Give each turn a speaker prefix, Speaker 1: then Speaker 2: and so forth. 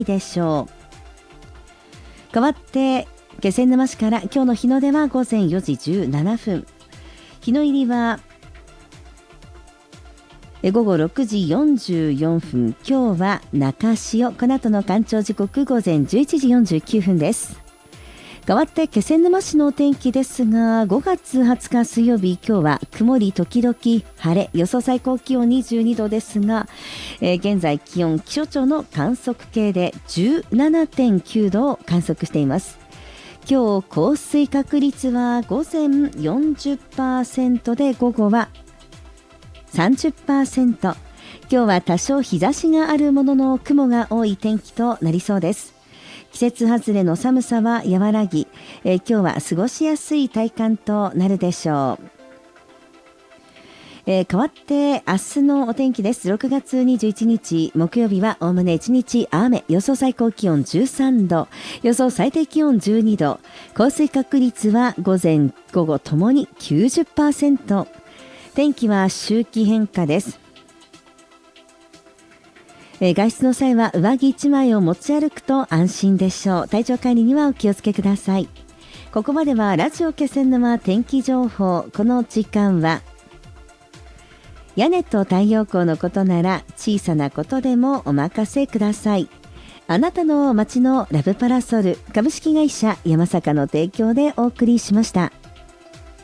Speaker 1: でしょう。変わって気仙沼市から今日の日の出は午前4時17分、日の入りは午後6時44分、今日は中潮、この後の干潮時刻午前11時49分です。変わって気仙沼市のお天気ですが、5月20日水曜日、今日は曇り時々晴れ、予想最高気温22度ですが、現在気温気象庁の観測計で 17.9 度を観測しています。今日降水確率は午前 40% で午後は 30%。 今日は多少日差しがあるものの雲が多い天気となりそうです。季節外れの寒さは和らぎ、今日は過ごしやすい体感となるでしょう。変わって明日のお天気です。6月21日木曜日はおおむね1日雨、予想最高気温13度、予想最低気温12度、降水確率は午前午後ともに 90%。 天気は周期変化です。外出の際は上着1枚を持ち歩くと安心でしょう。体調管理にはお気をつけください。ここまではラジオ気仙沼天気情報。この時間は屋根と太陽光のことなら小さなことでもお任せください。あなたの街のラブパラソル株式会社山坂の提供でお送りしました。